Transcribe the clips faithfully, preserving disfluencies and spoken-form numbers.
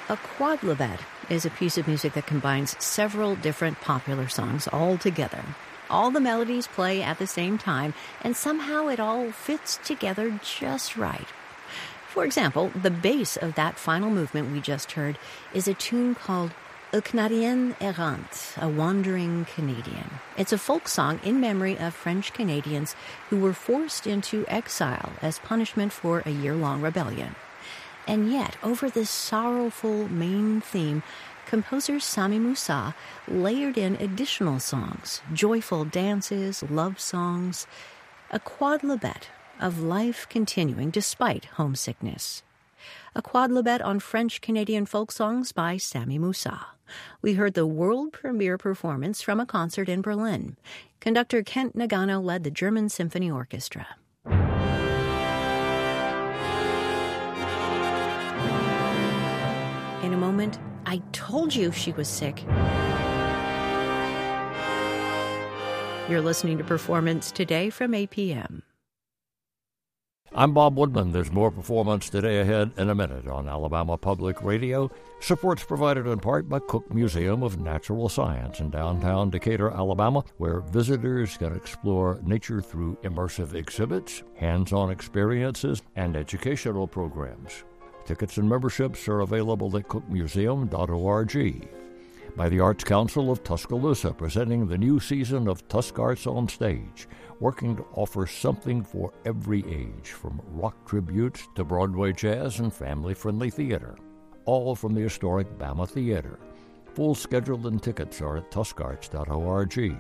A quodlibet is a piece of music that combines several different popular songs all together. All the melodies play at the same time, and somehow it all fits together just right. For example, the bass of that final movement we just heard is a tune called Un Canadien Errant, a wandering Canadian. It's a folk song in memory of French Canadians who were forced into exile as punishment for a year-long rebellion. And yet, over this sorrowful main theme, composer Sami Moussa layered in additional songs, joyful dances, love songs, a quodlibet of life continuing despite homesickness. A quodlibet on French-Canadian folk songs by Sami Moussa. We heard the world premiere performance from a concert in Berlin. Conductor Kent Nagano led the German Symphony Orchestra. In a moment, I told you she was sick. You're listening to Performance Today from A P M. I'm Bob Woodman. There's more Performance Today ahead in a minute on Alabama Public Radio. Support's provided in part by Cook Museum of Natural Science in downtown Decatur, Alabama, where visitors can explore nature through immersive exhibits, hands-on experiences, and educational programs. Tickets and memberships are available at cook museum dot org. By the Arts Council of Tuscaloosa, presenting the new season of Tusk Arts on Stage, working to offer something for every age, from rock tributes to Broadway jazz and family-friendly theater, all from the historic Bama Theater. Full schedule and tickets are at tusk arts dot org.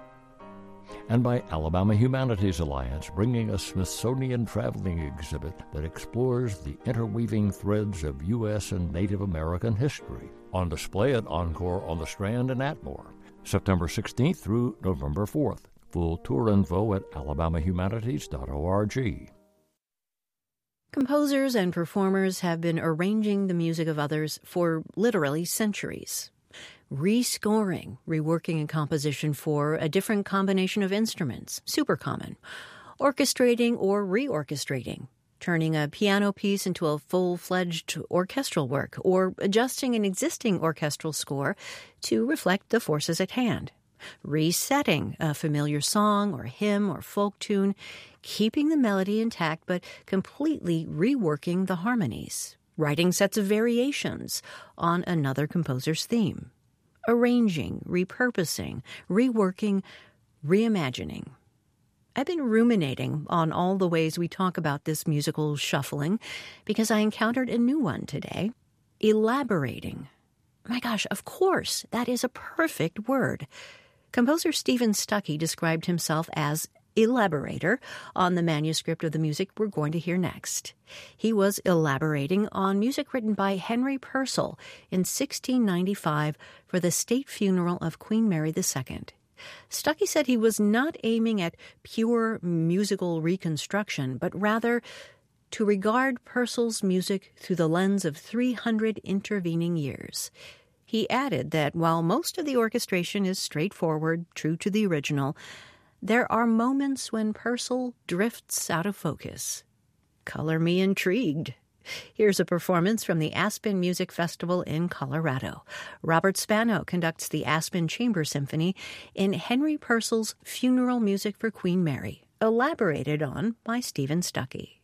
And by Alabama Humanities Alliance, bringing a Smithsonian traveling exhibit that explores the interweaving threads of U S and Native American history, on display at Encore on the Strand and Atmore, September sixteenth through November fourth. Full tour info at alabama humanities dot org. Composers and performers have been arranging the music of others for literally centuries. Rescoring, reworking a composition for a different combination of instruments, super common. Orchestrating or reorchestrating, turning a piano piece into a full-fledged orchestral work, or adjusting an existing orchestral score to reflect the forces at hand. Resetting a familiar song or hymn or folk tune, keeping the melody intact but completely reworking the harmonies. Writing sets of variations on another composer's theme. Arranging, repurposing, reworking, reimagining. I've been ruminating on all the ways we talk about this musical shuffling because I encountered a new one today. Elaborating. My gosh, of course, that is a perfect word. Composer Stephen Stuckey described himself as elaborator on the manuscript of the music we're going to hear next. He was elaborating on music written by Henry Purcell in sixteen ninety-five for the state funeral of Queen Mary the Second. Stuckey said he was not aiming at pure musical reconstruction, but rather to regard Purcell's music through the lens of three hundred intervening years. He added that while most of the orchestration is straightforward, true to the original, there are moments when Purcell drifts out of focus. Color me intrigued. Here's a performance from the Aspen Music Festival in Colorado. Robert Spano conducts the Aspen Chamber Symphony in Henry Purcell's Funeral Music for Queen Mary, elaborated on by Stephen Stuckey.